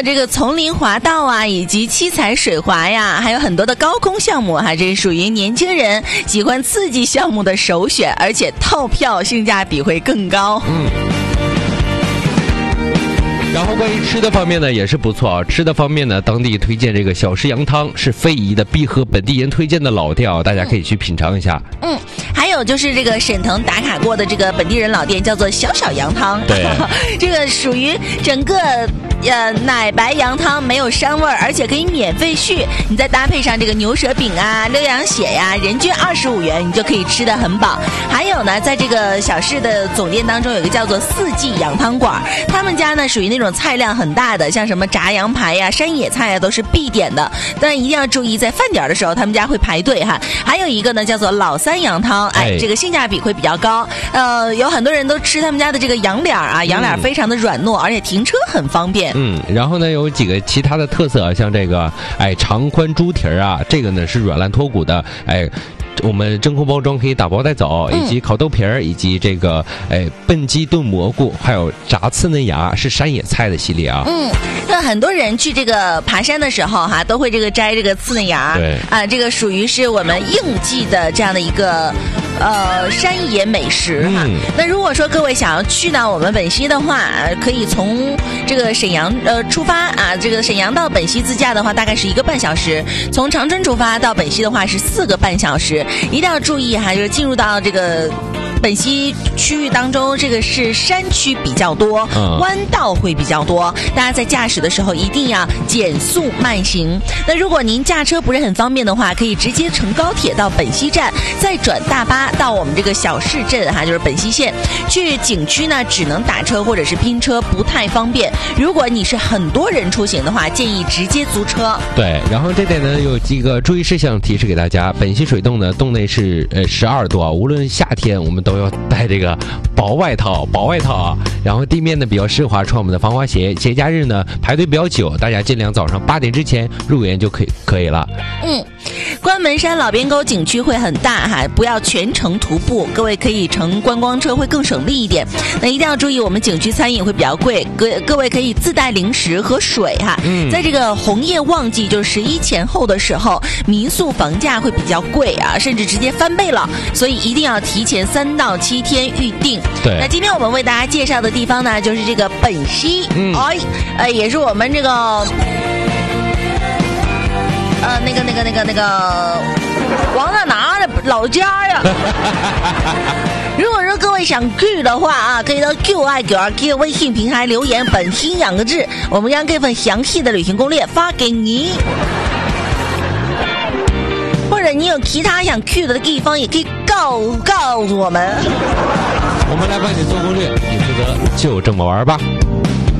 这个丛林滑道啊，以及七彩水滑呀，还有很多的高空项目哈，这是属于年轻人喜欢刺激项目的首选，而且套票性价比会更高。 然后关于吃的方面呢，也是不错啊。吃的方面呢，当地推荐这个小石羊汤是非遗的碧河本地人推荐的老店啊，大家可以去品尝一下。 还有就是这个沈腾打卡过的这个本地人老店，叫做小小羊汤。 对， 这个属于整个奶白羊汤，没有膻味儿，而且可以免费续。你再搭配上这个牛舌饼啊、溜羊血呀，人均25元，你就可以吃得很饱。还有呢，在这个小市的总店当中，有一个叫做四季羊汤馆，他们家呢属于那种菜量很大的，像什么炸羊排呀、山野菜呀都是必点的，但一定要注意在饭点的时候他们家会排队哈。还有一个呢叫做老三羊汤，这个性价比会比较高。有很多人都吃他们家的这个羊脸啊，羊脸非常的软糯，而且停车很方便。 然后呢有几个其他的特色，像这个长宽猪蹄儿啊，这个呢是软烂脱骨的，我们真空包装可以打包带走，以及烤豆皮儿，以及这个笨鸡炖蘑菇，还有炸刺嫩芽，是山野菜的系列啊。 那很多人去这个爬山的时候哈，都会这个摘这个刺嫩芽。 对啊，这个属于是我们应季的这样的一个山野美食哈。那如果说各位想要去到我们本溪的话，可以从这个沈阳出发啊，这个沈阳到本溪自驾的话大概是1个半小时，从长春出发到本溪的话是4个半小时。一定要注意哈，就是进入到这个本溪区域当中，这个是山区比较多，弯道会比较多，大家在驾驶的时候一定要减速慢行。那如果您驾车不是很方便的话，可以直接乘高铁到本溪站，再转大巴到我们这个小市镇哈，就是本溪县。去景区呢只能打车或者是拼车，不太方便。如果你是很多人出行的话，建议直接租车。 对，然后这点呢有几个注意事项提示给大家。本溪水洞呢，洞内是12度啊，无论夏天我们都要带这个薄外套啊。然后地面呢比较湿滑，穿我们的防滑鞋。节假日呢排队比较久，大家尽量早上8点之前入园就可以了。 关门山老边沟景区会很大哈，不要全程徒步，各位可以乘观光车会更省力一点。那一定要注意，我们景区餐饮会比较贵，各位可以自带零食和水哈。在这个红叶旺季，就是11前后的时候，民宿房价会比较贵啊，甚至直接翻倍了，所以一定要提前3到7天预定。 对， 那今天我们为大家介绍的地方呢，就是这个本溪，也是我们这个。那个王大拿的老家呀。如果说各位想去的话啊，可以到QI929微信平台留言本溪2个字，我们将这份详细的旅行攻略发给你。或者你有其他想去的地方，也可以告诉我们。 我们来帮你做攻略，你负责就这么玩吧。